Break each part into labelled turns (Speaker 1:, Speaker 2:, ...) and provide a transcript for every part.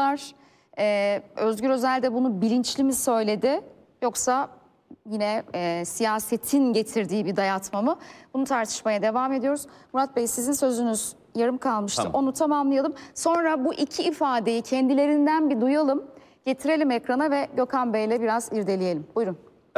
Speaker 1: var. Özgür Özel de bunu bilinçli mi söyledi yoksa yine siyasetin getirdiği bir dayatma mı? Bunu tartışmaya devam ediyoruz. Murat Bey, sizin sözünüz yarım kalmıştı.
Speaker 2: Tamam.
Speaker 1: Onu tamamlayalım. Sonra bu iki ifadeyi kendilerinden bir duyalım. Getirelim ekrana ve Gökhan Bey'le biraz irdeleyelim. Buyurun.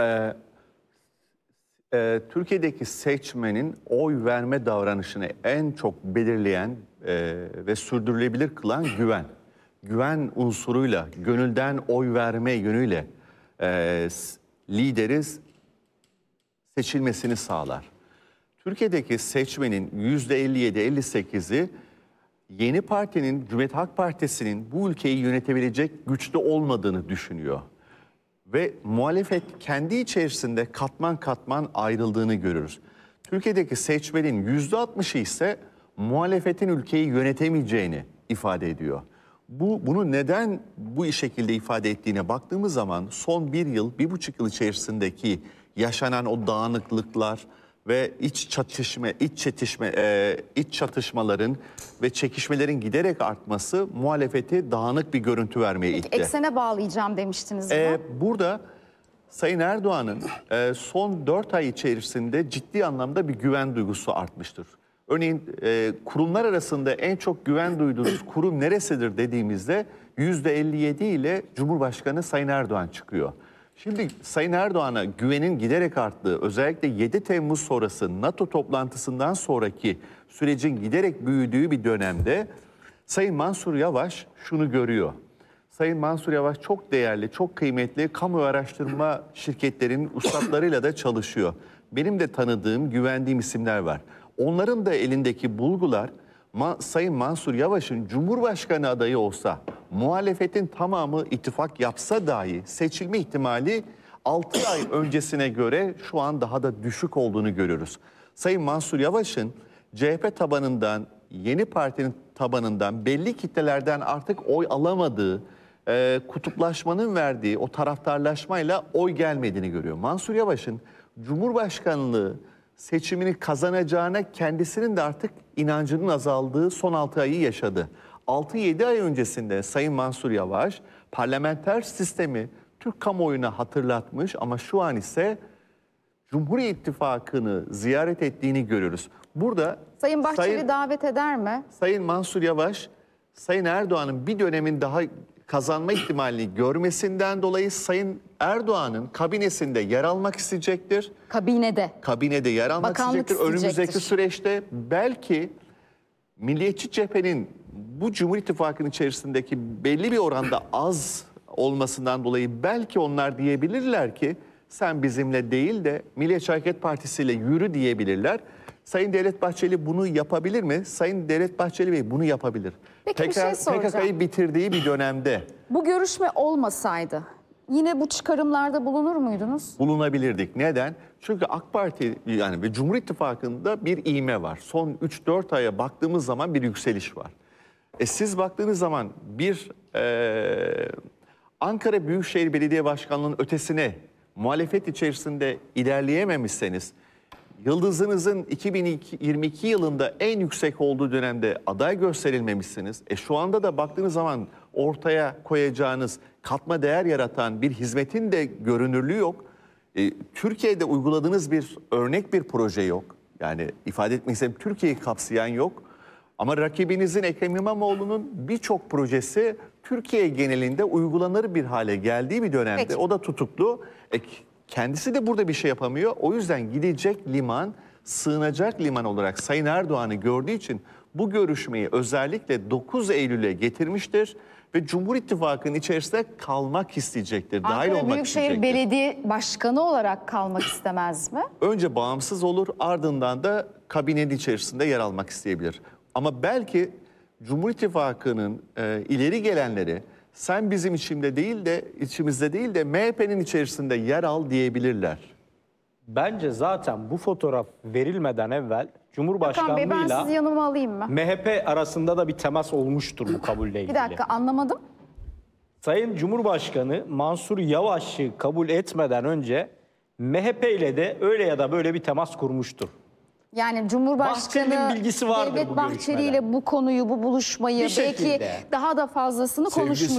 Speaker 2: Türkiye'deki seçmenin oy verme davranışını en çok belirleyen ve sürdürülebilir kılan güven. Güven unsuruyla, gönülden oy verme yönüyle lideri seçilmesini sağlar. Türkiye'deki seçmenin %57-58'i Yeni Parti'nin, Cumhuriyet Halk Partisi'nin bu ülkeyi yönetebilecek güçte olmadığını düşünüyor. Ve muhalefet kendi içerisinde katman katman ayrıldığını görürüz. Türkiye'deki seçmenin %60'ı ise muhalefetin ülkeyi yönetemeyeceğini ifade ediyor. Bunu neden bu şekilde ifade ettiğine baktığımız zaman son bir yıl, 1,5 yıl içerisindeki yaşanan o dağınıklıklar ve iç çatışmaların ve çekişmelerin giderek artması muhalefeti dağınık bir görüntü vermeye itti.
Speaker 1: Eksene bağlayacağım demiştiniz.
Speaker 2: Burada Sayın Erdoğan'ın son 4 ay içerisinde ciddi anlamda bir güven duygusu artmıştır. Örneğin kurumlar arasında en çok güven duyduğunuz kurum neresidir dediğimizde %57 ile Cumhurbaşkanı Sayın Erdoğan çıkıyor. Şimdi Sayın Erdoğan'a güvenin giderek arttığı, özellikle 7 Temmuz sonrası NATO toplantısından sonraki sürecin giderek büyüdüğü bir dönemde Sayın Mansur Yavaş şunu görüyor. Sayın Mansur Yavaş çok değerli, çok kıymetli kamu araştırma şirketlerinin ustalarıyla da çalışıyor. Benim de tanıdığım, güvendiğim isimler var. Onların da elindeki bulgular Sayın Mansur Yavaş'ın Cumhurbaşkanı adayı olsa, muhalefetin tamamı ittifak yapsa dahi seçilme ihtimali 6 ay öncesine göre şu an daha da düşük olduğunu görüyoruz. Sayın Mansur Yavaş'ın CHP tabanından, Yeni Parti'nin tabanından belli kitlelerden artık oy alamadığı, kutuplaşmanın verdiği o taraftarlaşmayla oy gelmediğini görüyor. Mansur Yavaş'ın Cumhurbaşkanlığı seçimini kazanacağına kendisinin de artık inancının azaldığı son 6 ayı yaşadı. 6-7 ay öncesinde Sayın Mansur Yavaş parlamenter sistemi Türk kamuoyuna hatırlatmış ama şu an ise Cumhur İttifakı'nı ziyaret ettiğini görüyoruz. Burada
Speaker 1: Sayın Bahçeli davet eder mi?
Speaker 2: Sayın Mansur Yavaş, Sayın Erdoğan'ın bir dönemin daha kazanma ihtimalini görmesinden dolayı Sayın Erdoğan'ın kabinesinde yer almak isteyecektir. Kabinede yer almak isteyecektir. Önümüzdeki süreçte belki Milliyetçi Cephe'nin bu Cumhur İttifakı'nın içerisindeki belli bir oranda az olmasından dolayı belki onlar diyebilirler ki sen bizimle değil de Milliyetçi Hareket Partisi ile yürü diyebilirler. Sayın Devlet Bahçeli bunu yapabilir mi? Sayın Devlet Bahçeli Bey bunu yapabilir.
Speaker 1: Peki bir şey soracağım.
Speaker 2: PKK'yı bitirdiği bir dönemde
Speaker 1: bu görüşme olmasaydı yine bu çıkarımlarda bulunur muydunuz?
Speaker 2: Bulunabilirdik. Neden? Çünkü AK Parti yani ve Cumhur İttifakı'nda bir ivme var. Son 3-4 aya baktığımız zaman bir yükseliş var. Siz baktığınız zaman bir Ankara Büyükşehir Belediye Başkanlığı'nın ötesine muhalefet içerisinde ilerleyememişseniz, yıldızınızın 2022 yılında en yüksek olduğu dönemde aday gösterilmemişsiniz. Şu anda da baktığınız zaman ortaya koyacağınız katma değer yaratan bir hizmetin de görünürlüğü yok. Türkiye'de uyguladığınız bir örnek bir proje yok. Yani ifade etmek istedim, Türkiye'yi kapsayan yok. Ama rakibinizin Ekrem İmamoğlu'nun birçok projesi Türkiye genelinde uygulanır bir hale geldiği bir dönemde.
Speaker 1: Peki.
Speaker 2: O da tutuklu. Kendisi de burada bir şey yapamıyor. O yüzden gidecek liman, sığınacak liman olarak Sayın Erdoğan'ı gördüğü için bu görüşmeyi özellikle 9 Eylül'e getirmiştir. Ve Cumhur İttifakı'nın içerisinde kalmak isteyecektir, dahil olmak isteyecektir.
Speaker 1: Ankara Büyükşehir Belediye Başkanı olarak kalmak istemez mi?
Speaker 2: Önce bağımsız olur, ardından da kabinenin içerisinde yer almak isteyebilir. Ama belki Cumhur İttifakı'nın ileri gelenleri sen bizim içimizde değil de MHP'nin içerisinde yer al diyebilirler.
Speaker 3: Bence zaten bu fotoğraf verilmeden evvel Cumhurbaşkanlığıyla
Speaker 1: ben sizi yanıma alayım mı?
Speaker 3: MHP arasında da bir temas olmuştur bu kabulle ilgili.
Speaker 1: Bir dakika, anlamadım.
Speaker 3: Sayın Cumhurbaşkanı Mansur Yavaş'ı kabul etmeden önce MHP ile de öyle ya da böyle bir temas kurmuştur.
Speaker 1: Yani Cumhurbaşkanı
Speaker 3: Bahçeli'nin bilgisi vardır
Speaker 1: Devlet
Speaker 3: bu
Speaker 1: Bahçeli ile bu konuyu, bu buluşmayı belki daha da fazlasını konuşmuş.